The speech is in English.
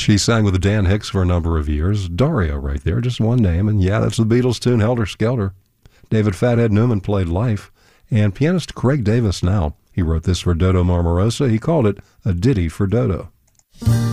She sang with Dan Hicks for a number of years. Daria right there, just one name. And yeah, that's the Beatles tune, Helter Skelter. David Fathead Newman played Life. And pianist Craig Davis now. He wrote this for Dodo Marmarosa. He called it A Ditty for Dodo.